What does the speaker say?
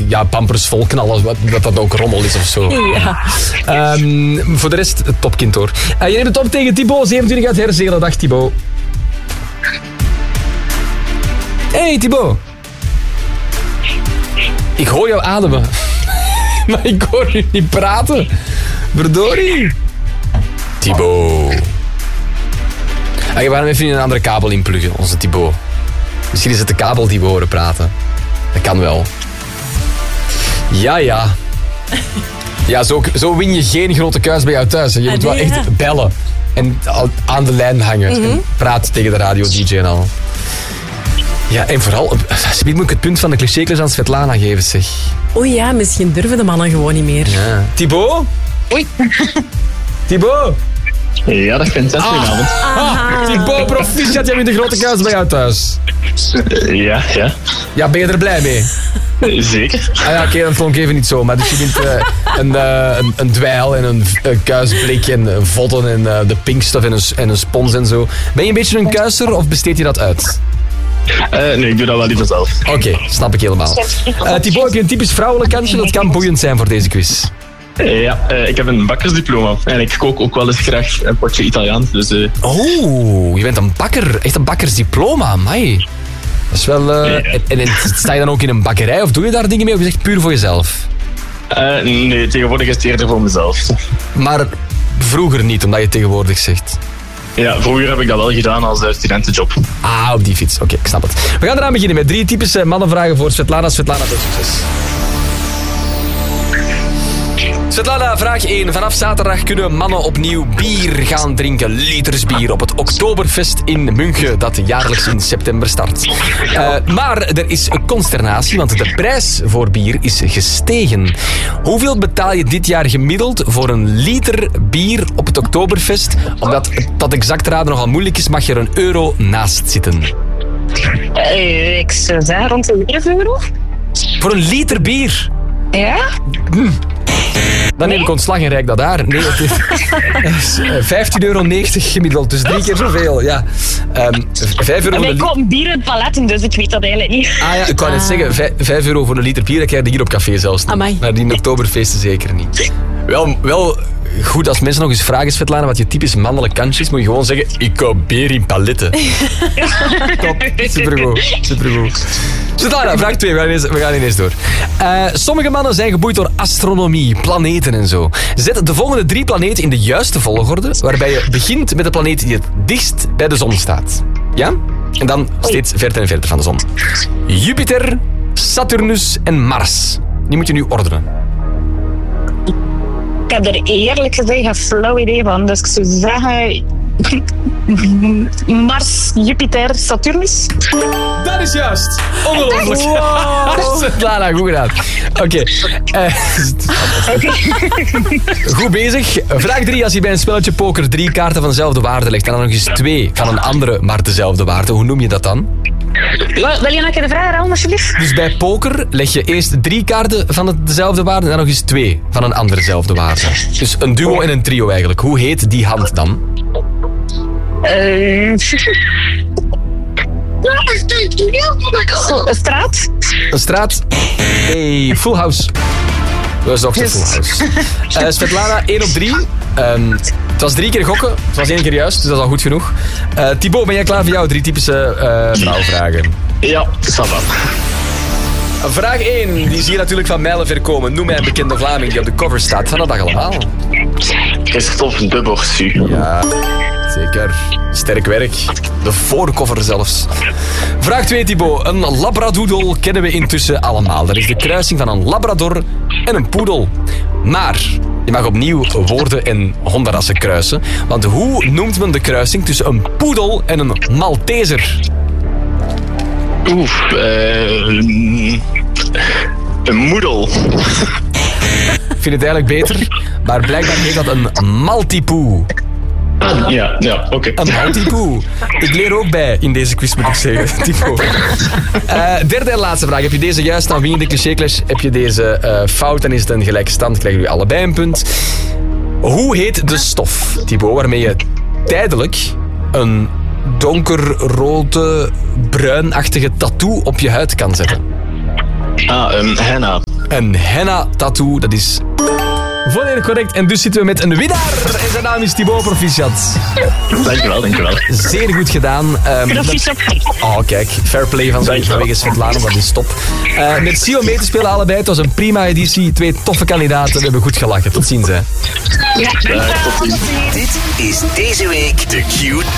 Pampers vol knallen, dat ook rommel is of zo. Ja. Voor de rest, het topkind hoor. Je neemt het op tegen Thibaut, 27 uit Herzelen. Dag Thibaut. Hey Thibaut. Ik hoor jou ademen. Maar ik hoor je niet praten. Verdorie. Thibaut. We gaan hem even in een andere kabel inpluggen, onze Thibaut. Misschien is het de kabel die we horen praten. Dat kan wel. Ja. Ja, zo win je geen grote kuis bij jou thuis. Je moet wel echt bellen. En aan de lijn hangen. En praten tegen de radio-dj en al. Ja, en vooral, moet ik het punt van de clichékles aan Svetlana geven, zeg. Oei ja, misschien durven de mannen gewoon niet meer. Ja. Thibaut? Oei. Thibaut? Ja, dat vindt het. Goedenavond. Thibaut, proficiat, jij wint de grote kuis bij jou thuis. Ja. Ja, ben je er blij mee? Zeker. Oké, dat klonk even niet zo. Maar dus je wint een dweil en een kuisblik en votten en de pinkstof en een spons en zo. Ben je een beetje een kuiser of besteed je dat uit? Nee, ik doe dat wel liever zelf. Oké, snap ik helemaal. Thibaut, heb je een typisch vrouwelijk kantje? Dat kan boeiend zijn voor deze quiz. Ja, ik heb een bakkersdiploma. En ik kook ook wel eens graag een potje Italiaans. Dus, Oh, je bent een bakker. Echt een bakkersdiploma, amai. Dat is wel... En sta je dan ook in een bakkerij of doe je daar dingen mee? Of is het echt puur voor jezelf? Nee, tegenwoordig is het eerder voor mezelf. Maar vroeger niet, omdat je tegenwoordig zegt. Ja, vroeger heb ik dat wel gedaan als studentenjob. Op die fiets. Oké, ik snap het. We gaan eraan beginnen met 3 typische mannenvragen voor Svetlana. Svetlana, veel succes. Svetlana, vraag 1. Vanaf zaterdag kunnen mannen opnieuw bier gaan drinken. Liters bier op het Oktoberfest in München, dat jaarlijks in september start. Maar er is een consternatie, want de prijs voor bier is gestegen. Hoeveel betaal je dit jaar gemiddeld voor een liter bier op het Oktoberfest? Omdat dat exact raden nogal moeilijk is, mag je er €1 naast zitten. Ik zou zeggen rond de €11. Voor een liter bier? Ja? Dan neem ik ontslag en rijk dat daar. Nee, het is €15,90 gemiddeld, dus 3 keer zoveel. Ja. €5 Wij kopen bier in paletten, dus ik weet dat eigenlijk niet. Ja, ik kan net zeggen, €5 voor een liter bier, dat krijg je hier op café zelfs niet. Amai. Maar die in Oktoberfeesten zeker niet. Wel goed, als mensen nog eens vragen, Svetlana, wat je typisch mannelijk kantje is, moet je gewoon zeggen, ik koop bier in paletten. Top, supergoed. Svetlana, vraag 2, we gaan ineens door. Sommige mannen zijn geboeid door astronomie, planeten en zo. Zet de volgende 3 planeten in de juiste volgorde, waarbij je begint met de planeet die het dichtst bij de zon staat. Ja? En dan steeds verder en verder van de zon. Jupiter, Saturnus en Mars. Die moet je nu ordenen. Ik heb er eerlijk gezegd een flauw idee van, dus ik zou zeggen... Mars, Jupiter, Saturnus. Dat is juist. Ongelooflijk. Wow. Svetlana, goed gedaan. Oké. Goed bezig. Vraag 3. Als je bij een spelletje poker 3 kaarten van dezelfde waarde legt en dan nog eens 2 van een andere, maar dezelfde waarde, hoe noem je dat dan? Wil je nog een keer de vraag herhalen, alsjeblieft? Dus bij poker leg je eerst 3 kaarten van dezelfde waarde en dan nog eens 2 van een anderdezelfde waarde. Dus een duo en een trio eigenlijk. Hoe heet die hand dan? Een straat? Een straat? Hey, Full House. We zochten Full House. Svetlana, 1 op 3. Het was 3 keer gokken. Het was 1 keer juist, dus dat is al goed genoeg. Thibaut, ben jij klaar voor jou? 3 typische vrouwvragen. Ja, ça va. Vraag 1, die zie je natuurlijk van mijlenver komen. Noem mij een bekende Vlaming die op de cover staat van de dag allemaal. Christophe de Borsu. Ja, zeker. Sterk werk. De voorcover zelfs. Vraag 2, Thibaut. Een labradoodle kennen we intussen allemaal. Dat is de kruising van een labrador en een poedel. Maar je mag opnieuw woorden en hondenrassen kruisen. Want hoe noemt men de kruising tussen een poedel en een Malteser? Een moedel. Ik vind het eigenlijk beter, maar blijkbaar heet dat een Maltipoe. Ja, oké. Een Maltipoe. Ik leer ook bij in deze quiz, moet ik zeggen. Thibaut. Derde en laatste vraag. Heb je deze juist, dan win je de cliché-clash. Heb je deze fout, dan is het een gelijke stand. Krijgen jullie allebei een punt. Hoe heet de stof, Thibaut, waarmee je tijdelijk een donkerrode, bruinachtige tattoo op je huid kan zetten? Henna. Een henna-tattoo, dat is volledig correct. En dus zitten we met een winnaar. En zijn naam is Thibaut. Proficiat. Dankjewel. Zeer goed gedaan. Proficiat. Oh, kijk. Fair play van vanwege Svetlana, dat is top. Merci om mee te spelen allebei. Het was een prima editie. 2 toffe kandidaten. We hebben goed gelachen. Tot ziens, hè. Ja, Tot ziens. Dit is deze week de Q